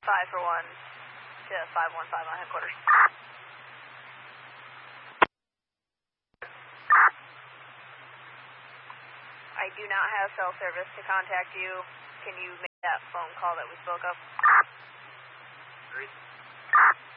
5 for 1 to 515 on headquarters. I do not have cell service to contact you. Can you make that phone call that we spoke of? Agreed.